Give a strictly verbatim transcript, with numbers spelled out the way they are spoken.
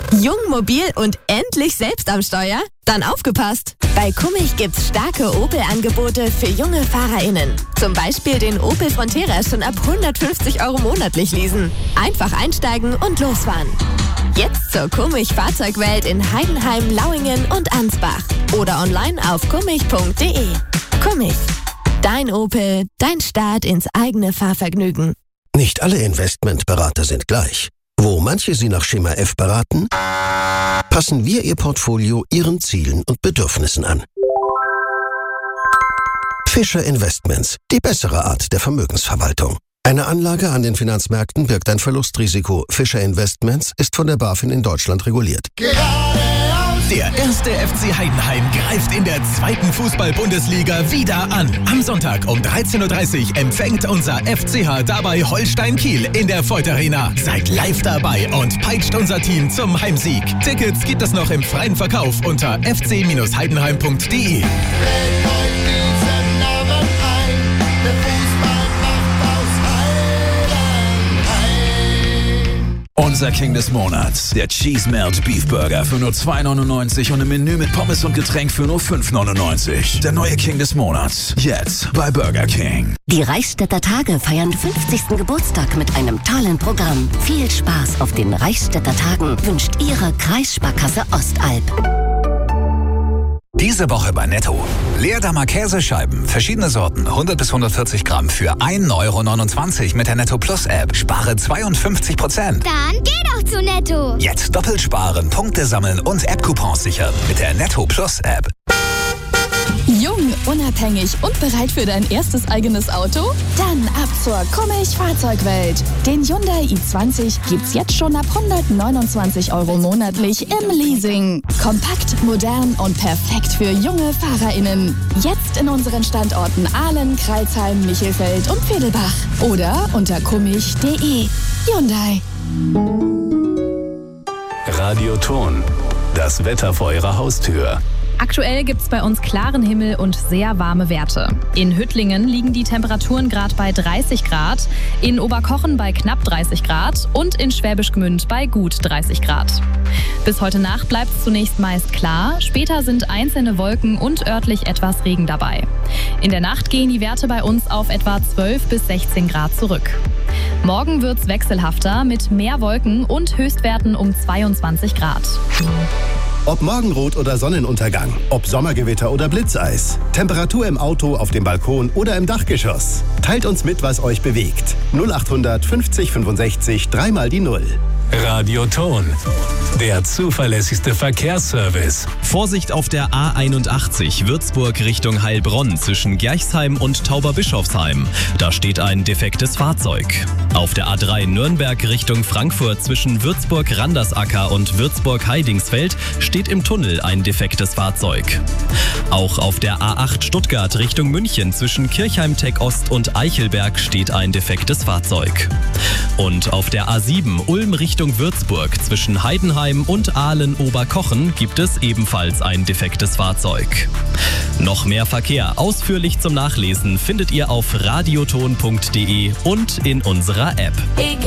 Jung, mobil und endlich selbst am Steuer? Dann aufgepasst! Bei Kummich gibt's starke Opel-Angebote für junge FahrerInnen. Zum Beispiel den Opel Frontera schon ab hundertfünfzig Euro monatlich leasen. Einfach einsteigen und losfahren. Jetzt zur Kummich Fahrzeugwelt in Heidenheim, Lauingen und Ansbach. Oder online auf kummich punkt de. Kummich. Dein Opel, dein Start ins eigene Fahrvergnügen. Nicht alle Investmentberater sind gleich. Wo manche Sie nach Schema F beraten, passen wir Ihr Portfolio Ihren Zielen und Bedürfnissen an. Fischer Investments, die bessere Art der Vermögensverwaltung. Eine Anlage an den Finanzmärkten birgt ein Verlustrisiko. Fischer Investments ist von der BaFin in Deutschland reguliert. Der erste F C Heidenheim greift in der zweiten Fußball-Bundesliga wieder an. Am Sonntag um dreizehn Uhr dreißig empfängt unser F C H dabei Holstein Kiel in der Voith Arena. Seid live dabei und peitscht unser Team zum Heimsieg. Tickets gibt es noch im freien Verkauf unter f c heidenheim punkt de. Unser King des Monats, der Cheese Melt Beef Burger für nur zwei neunundneunzig und ein Menü mit Pommes und Getränk für nur fünf neunundneunzig. Der neue King des Monats, jetzt bei Burger King. Die Reichsstädter Tage feiern fünfzigsten Geburtstag mit einem tollen Programm. Viel Spaß auf den Reichsstädter Tagen wünscht Ihre Kreissparkasse Ostalb. Diese Woche bei Netto. Leerdammer Käsescheiben, verschiedene Sorten, hundert bis hundertvierzig Gramm für ein Euro neunundzwanzig mit der Netto Plus App. Spare zweiundfünfzig Prozent. Dann geh doch zu Netto. Jetzt doppelt sparen, Punkte sammeln und App-Coupons sichern mit der Netto Plus App. Jung, unabhängig und bereit für dein erstes eigenes Auto? Dann ab zur Kummich Fahrzeugwelt. Den Hyundai i zwanzig gibt's jetzt schon ab hundertneunundzwanzig Euro monatlich im Leasing. Kompakt, modern und perfekt für junge FahrerInnen. Jetzt in unseren Standorten Ahlen, Crailsheim, Michelfeld und Vedelbach. Oder unter kummich punkt de. Hyundai. Radioton. Das Wetter vor Ihrer Haustür. Aktuell gibt es bei uns klaren Himmel und sehr warme Werte. In Hüttlingen liegen die Temperaturen gerade bei dreißig Grad, in Oberkochen bei knapp dreißig Grad und in Schwäbisch Gmünd bei gut dreißig Grad. Bis heute Nacht bleibt es zunächst meist klar, später sind einzelne Wolken und örtlich etwas Regen dabei. In der Nacht gehen die Werte bei uns auf etwa zwölf bis sechzehn Grad zurück. Morgen wird's wechselhafter mit mehr Wolken und Höchstwerten um zweiundzwanzig Grad. Ob Morgenrot oder Sonnenuntergang, ob Sommergewitter oder Blitzeis, Temperatur im Auto, auf dem Balkon oder im Dachgeschoss. Teilt uns mit, was euch bewegt. null achthundert fünfzig fünfundsechzig, dreimal die Null. Radioton. Der zuverlässigste Verkehrsservice. Vorsicht auf der A einundachtzig Würzburg Richtung Heilbronn zwischen Gerchsheim und Tauberbischofsheim. Da steht ein defektes Fahrzeug. Auf der A drei Nürnberg Richtung Frankfurt zwischen Würzburg-Randersacker und Würzburg-Heidingsfeld steht im Tunnel ein defektes Fahrzeug. Auch auf der A acht Stuttgart Richtung München zwischen Kirchheim-Tech Ost und Eichelberg steht ein defektes Fahrzeug. Und auf der A sieben Ulm Richtung Würzburg zwischen Heidenheim und Ahlen-Oberkochen gibt es ebenfalls ein defektes Fahrzeug. Noch mehr Verkehr ausführlich zum Nachlesen findet ihr auf radioton punkt de und in unserer App.